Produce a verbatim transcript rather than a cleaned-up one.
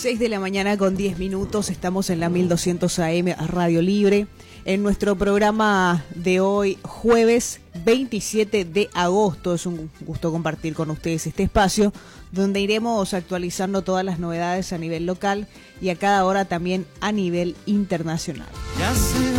seis de la mañana con diez minutos, estamos en la mil doscientos A M Radio Libre, en nuestro programa de hoy, jueves veintisiete de agosto. Es un gusto compartir con ustedes este espacio, donde iremos actualizando todas las novedades a nivel local y a cada hora también a nivel internacional.